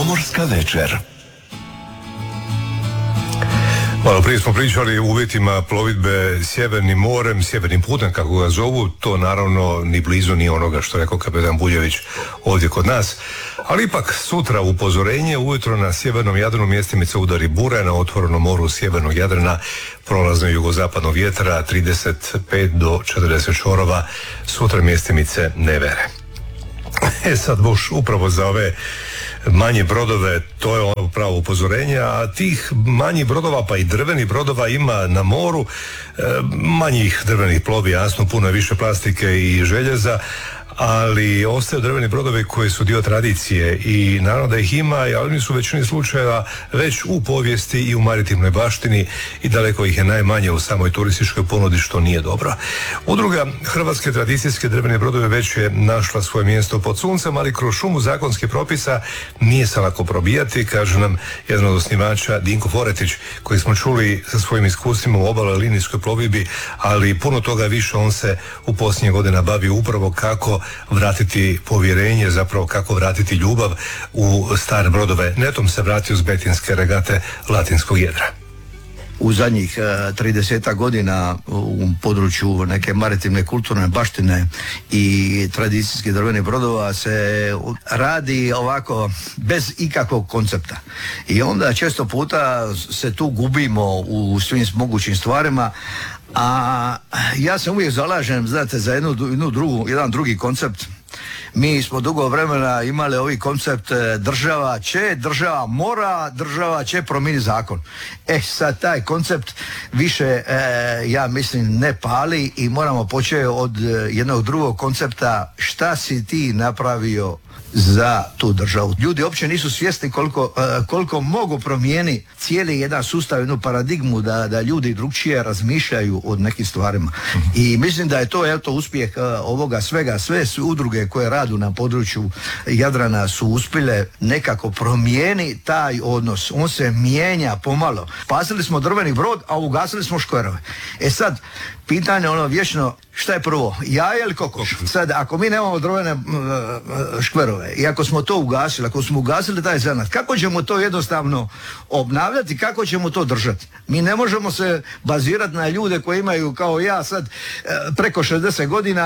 Pomorska večer. Malo prije smo pričali o uvjetima plovidbe Sjevernim morem, Sjevernim putem kako ga zovu, to naravno ni blizu ni onoga što je rekao kapetan Buljević ovdje kod nas. Ali ipak sutra upozorenje, ujutro na sjevernom Jadranu mjestimice udari bure, na otvorenom moru sjevernog Jadrana prolazno jugozapadnog vjetra 35 do 40 čorova, sutra mjestimice nevere. Sad Buš, upravo za ove manje brodove, to je ono pravo upozorenje, a tih manjih brodova pa i drvenih brodova ima na moru, manjih drvenih plovi, jasno, puno je više plastike i željeza, ali ostaju drveni brodovi koji su dio tradicije i naravno da ih ima, ali oni su u većini slučajeva već u povijesti i u maritimnoj baštini i daleko ih je najmanje u samoj turističkoj ponudi, što nije dobro. Udruga Hrvatske tradicijske drvene brodove već je našla svoje mjesto pod suncem, ali kroz šumu zakonskih propisa nije se lako probijati, kaže nam jedan od osnivača Dinko Foretić, koji smo čuli sa svojim iskustvima u obalnoj linijskoj plovidbi, ali puno toga više on se u posljednjih godina bavi upravo kako vratiti povjerenje, zapravo kako vratiti ljubav u stare brodove. Netom se vratio s betinske regate Latinskog jedra. U zadnjih 30 godina u području neke maritimne kulturne baštine i tradicijskih drvenih brodova se radi ovako bez ikakvog koncepta. I onda često puta se tu gubimo u svim mogućim stvarima, a ja se uvijek zalažem, znate, za jedan drugi koncept. Mi smo dugo vremena imali ovi koncept država će, država mora, država će promijeni zakon. Sad taj koncept više, ja mislim, ne pali i moramo početi od jednog drugog koncepta, šta si ti napravio za tu državu. Ljudi uopće nisu svjesni koliko mogu promijeniti cijeli jedan sustav, jednu paradigmu da ljudi drugčije razmišljaju o nekim stvarima. I mislim da je to uspjeh ovoga svega. Sve su udruge koje radu na području Jadrana su uspjele nekako promijeniti taj odnos. On se mijenja pomalo. Spasili smo drveni brod, a ugasili smo škverove. Sad, pitanje ono vječno, šta je prvo, jaje ili kokoš? Sad, ako mi nemamo drvene škverove i ako smo to ugasili, ako smo ugasili taj zanat, kako ćemo to jednostavno obnavljati, kako ćemo to držati? Mi ne možemo se bazirati na ljude koji imaju kao ja sad preko 60 godina,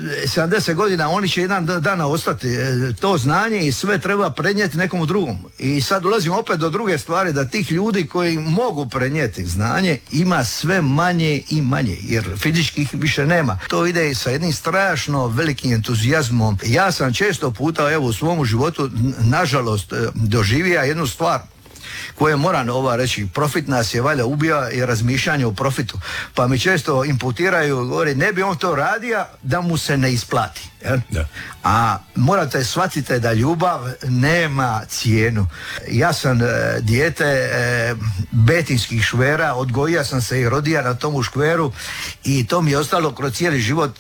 70 godina, oni će jedan dan ostati. To znanje i sve treba prenijeti nekom drugom. I sad ulazimo opet do druge stvari, da tih ljudi koji mogu prenijeti znanje ima sve manje i manje, jer fizički ih više nema. To ide i sa jednim strašno velikim entuzijazmom. Ja sam često puta u svom životu nažalost doživio jednu stvar koje moram reći, profit nas je valjda ubija i razmišljanje o profitu. Pa mi često imputiraju, govori, ne bi on to radio da mu se ne isplati. Da. A morate shvatiti da ljubav nema cijenu. Ja sam dijete betinskih škvera, odgojio sam se i rodio na tomu škveru i to mi je ostalo kroz cijeli život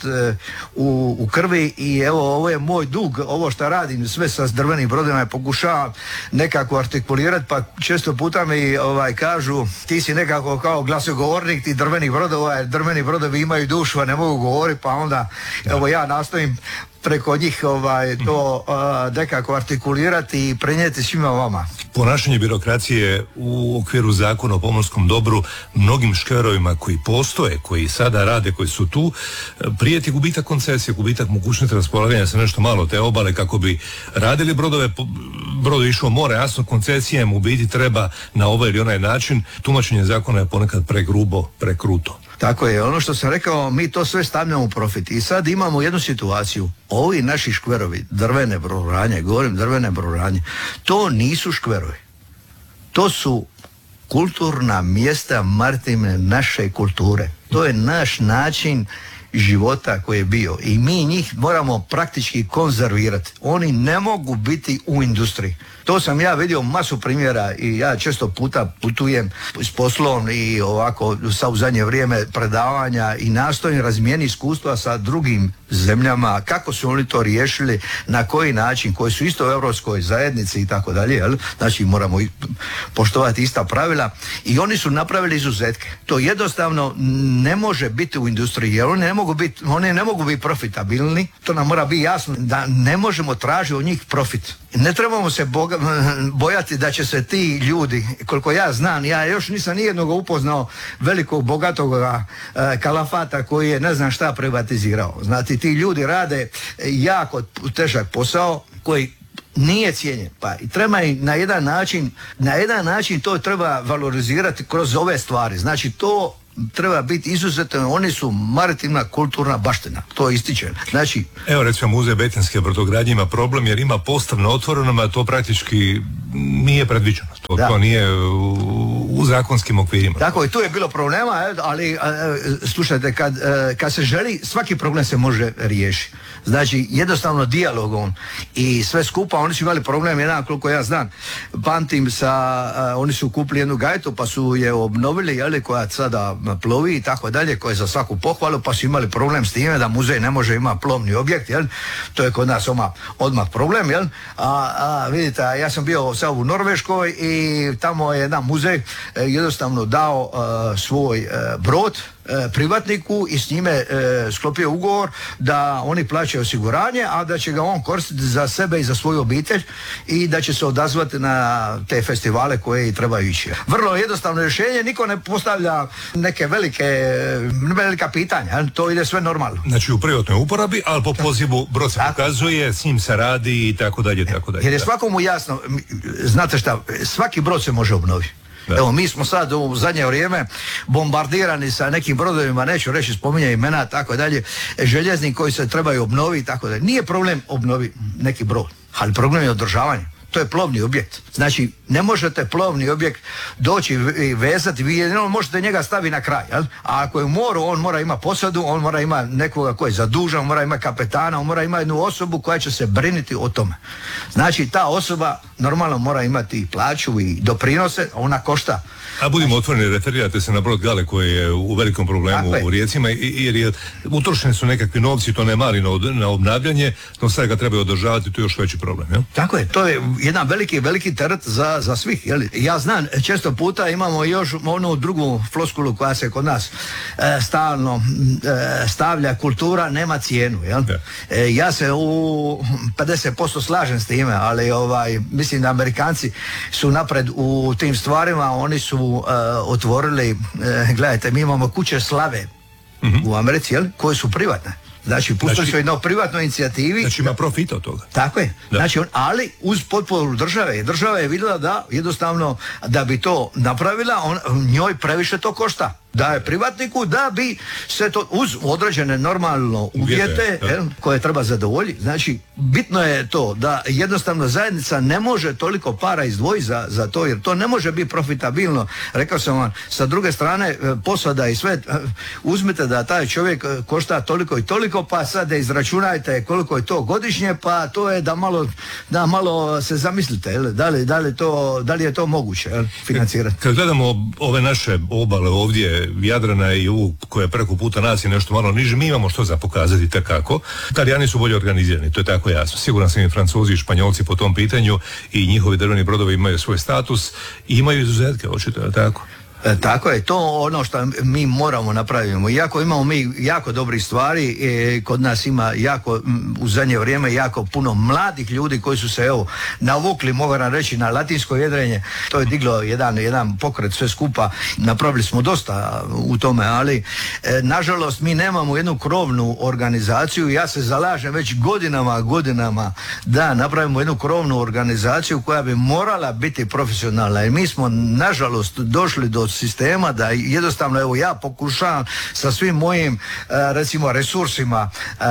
u krvi i evo, ovo je moj dug, ovo što radim sve sa drvenim brodima pokušavam nekako artikulirati, pa često puta mi kažu, ti si nekako kao glasogovornik ti drvenih brodova, jer drveni brodovi imaju dušu, a ne mogu govoriti, pa onda evo ja nastojim preko njih to nekako artikulirati i prenijeti svima vama. Ponašanje birokracije u okviru zakona o pomorskom dobru mnogim škverovima koji postoje, koji sada rade, koji su tu, prijeti gubitak koncesije, gubitak mogućnosti raspolaganja sa nešto malo te obale kako bi radili brodove. Brod išao more, jasno, koncesijem u biti treba na ovaj ili onaj način. Tumačenje zakona je ponekad pregrubo, prekruto. Tako je, ono što sam rekao, mi to sve stavljamo u profit. I sad imamo jednu situaciju. Ovi naši škverovi, drvene brodogradnje, govorim drvene brodogradnje, to nisu škverovi. To su kulturna mjesta maritimne naše kulture. To je naš način života koji je bio i mi njih moramo praktički konzervirati. Oni ne mogu biti u industriji. To sam ja vidio masu primjera i ja često puta putujem s poslom i ovako u zadnje vrijeme predavanja i nastojim razmijeniti iskustva sa drugim zemljama, kako su oni to riješili, na koji način, koji su isto u Europskoj zajednici i tako dalje, znači moramo poštovati ista pravila i oni su napravili izuzetke. To jednostavno ne može biti u industriji, jer oni ne mogu oni ne mogu biti profitabilni, to nam mora biti jasno da ne možemo tražiti od njih profit. Ne trebamo se bojati da će se ti ljudi, koliko ja znam, ja još nisam nijednog upoznao velikog bogatog kalafata koji je ne znam šta privatizirao. Znate, ti ljudi rade jako težak posao koji nije cijenjen, pa i treba i na jedan način to treba valorizirati kroz ove stvari. Znači to treba biti izuzetno, oni su maritimna kulturna baština, to ističe. Znači, evo recimo muzej betonske brodogradnje ima problem jer ima postav na otvorenom, a to praktički nije predviđeno. To nije u zakonskim okvirima. Tako i tu je bilo problema, ali slušajte, kad se želi, svaki problem se može riješiti. Znači, jednostavno dijalogom i sve skupa, oni su imali problem, jedan koliko ja znam, pamtim oni su kupili jednu gajtu pa su je obnovili, koja sada plovi i tako dalje, koja je za svaku pohvalu, pa su imali problem s time da muzej ne može imati plovni objekt, to je kod nas odmah problem, vidite, ja sam bio sad u Norveškoj i tamo je jedan muzej jednostavno dao svoj brod privatniku i s njime sklopio ugovor da oni plaćaju osiguranje, a da će ga on koristiti za sebe i za svoju obitelj i da će se odazvati na te festivale koje trebaju ići. Vrlo jednostavno rješenje, niko ne postavlja neke velika pitanja, to ide sve normalno. Znači u privatnoj uporabi, ali po pozivu brod se pokazuje, s njim se radi i tako dalje, tako dalje. Jer je svakomu jasno, znate šta, svaki brod se može obnoviti. Da. Evo, mi smo sad u zadnje vrijeme bombardirani sa nekim brodovima, neću reći, spominje imena, tako dalje, željezni koji se trebaju obnoviti, tako dalje. Nije problem obnoviti neki brod, ali problem je održavanje. To je plovni objekt. Znači, ne možete plovni objekt doći i vezati, vi jedino možete njega staviti na kraj, a ako je u moru, on mora imati posadu, on mora imati nekoga koji je zadužen, on mora imati kapetana, on mora imati jednu osobu koja će se brinuti o tome. Znači, ta osoba normalno mora imati plaću i doprinose, a ona košta. A budimo otvoreni, referirate se na brod Gale koji je u velikom problemu u rijecima, jer utrošeni su nekakvi novci, to ne mali na obnavljanje, no sad ga treba održavati, to je još veći problem. Jel? Tako je, to je jedan veliki teret za svih. Jel? Ja znam, često puta imamo još onu drugu floskulu koja se kod nas stalno stavlja, kultura nema cijenu. Jel? Ja se u 50% slažem s time, ali mislim da Amerikanci su napred u tim stvarima, oni su otvorili, gledajte, mi imamo kuće slave u Americi, koje su privatne. Znači, pustili su jedno privatnoj inicijativi. Znači, ima profita od toga. Tako je. Da. Znači, ali uz potporu države. Država je vidjela da jednostavno, da bi to napravila, njoj previše to košta. Da je privatniku, da bi se to uz određene normalno uvjete koje treba zadovoljiti. Znači, bitno je to da jednostavno zajednica ne može toliko para izdvojiti za to, jer to ne može biti profitabilno. Rekao sam vam, sa druge strane, posada i sve, uzmite da taj čovjek košta toliko i toliko, pa sad da izračunajte koliko je to godišnje, pa to je da malo se zamislite, da li je to moguće financirati. Kad gledamo ove naše obale ovdje, Jadrana i ovu koja je preko puta nas je nešto malo niže, mi imamo što za pokazati tekako. Talijani su bolje organizirani, to je tako jasno. Siguran sam i Francuzi i Španjolci po tom pitanju i njihovi drveni brodovi imaju svoj status i imaju izuzetke, očito, je tako? Tako je, to ono što mi moramo napraviti. Iako imamo mi jako dobrih stvari, kod nas ima u zadnje vrijeme jako puno mladih ljudi koji su se navukli, moram reći, na latinsko jedrenje. To je diglo jedan pokret sve skupa. Napravili smo dosta u tome, ali nažalost mi nemamo jednu krovnu organizaciju. Ja se zalažem već godinama da napravimo jednu krovnu organizaciju koja bi morala biti profesionalna. I mi smo nažalost došli do sistema da jednostavno, ja pokušavam sa svim mojim recimo resursima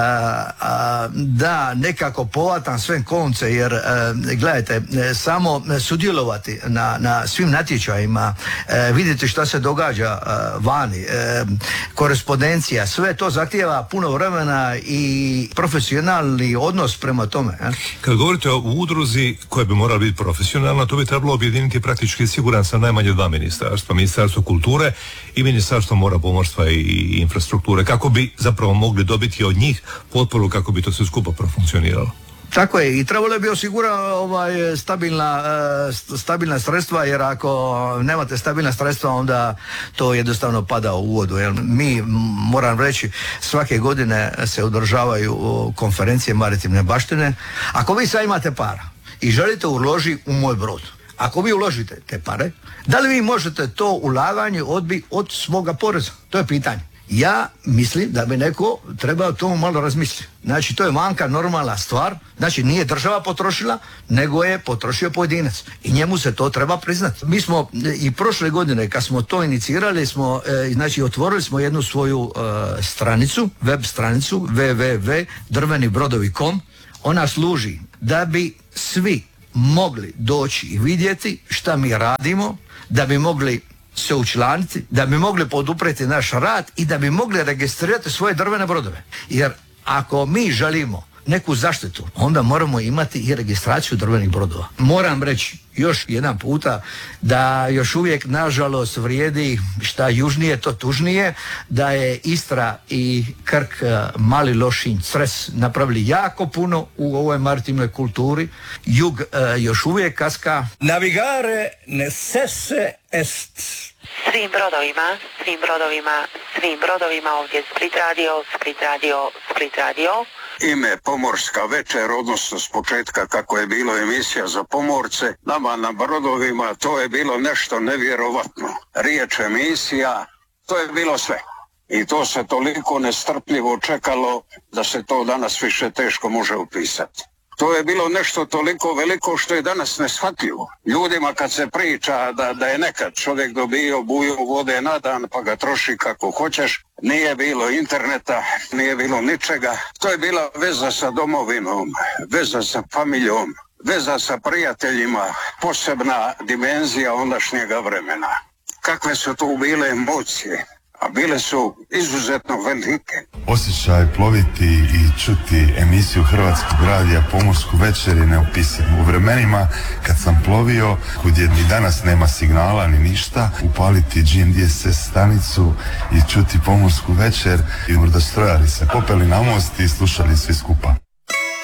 da nekako povatam sve konce, jer gledajte, samo sudjelovati na svim natječajima, vidjeti šta se događa vani, korespondencija, sve to zahtijeva puno vremena i profesionalni odnos prema tome. Kad govorite o udruzi koja bi morala biti profesionalna, to bi trebalo objediniti praktički, siguran sam, najmanje dva ministarstva. Ministarstvo kulture i Ministarstvo mora, pomorstva i infrastrukture, kako bi zapravo mogli dobiti od njih potporu kako bi to sve skupo profunkcioniralo. Tako je, i trebalo bi osigurati stabilna sredstva, jer ako nemate stabilna sredstva onda to jednostavno pada u vodu. Jer mi, moram reći, svake godine se održavaju konferencije maritimne baštine. Ako vi sad imate para i želite uložiti u moj brod, ako vi uložite te pare, da li vi možete to ulaganje odbiti od svoga poreza? To je pitanje. Ja mislim da bi neko trebao to malo razmisliti. Znači, to je vanka normalna stvar. Znači, nije država potrošila, nego je potrošio pojedinac. I njemu se to treba priznati. Mi smo i prošle godine, kad smo to inicirali, otvorili smo jednu svoju stranicu, web stranicu www.drvenibrodovi.com. Ona služi da bi svi mogli doći i vidjeti šta mi radimo, da bi mogli se učlaniti, da bi mogli poduprijeti naš rad i da bi mogli registrirati svoje drvene brodove. Jer ako mi želimo neku zaštitu, onda moramo imati i registraciju drvenih brodova. Moram reći još jedan puta da još uvijek nažalost vrijedi šta južnije to tužnije, da je Istra i Krk, Mali Lošinj, Cres napravili jako puno u ovoj maritimnoj kulturi. Jug još uvijek kaska. Navigare necesse est. Svim brodovima ovdje Split Radio. Ime Pomorska večer, odnosno s početka kako je bilo emisija za pomorce, nama na brodovima to je bilo nešto nevjerovatno. Riječ emisija, to je bilo sve. I to se toliko nestrpljivo čekalo da se to danas više teško može upisati. To je bilo nešto toliko veliko što je danas neshvatljivo. Ljudima kad se priča da je nekad čovjek dobio buju vode na dan pa ga troši kako hoćeš, nije bilo interneta, nije bilo ničega. To je bila veza sa domovinom, veza sa familijom, veza sa prijateljima, posebna dimenzija ondašnjega vremena. Kakve su tu bile emocije? A bile su izuzetno velike. Osjećaj ploviti i čuti emisiju Hrvatskog radija Pomorsku večer je neopisiv. U vremenima kad sam plovio, kud je ni danas nema signala ni ništa, upaliti GMDSS stanicu i čuti Pomorsku večer i brodostrojari se popeli na most i slušali svi skupa.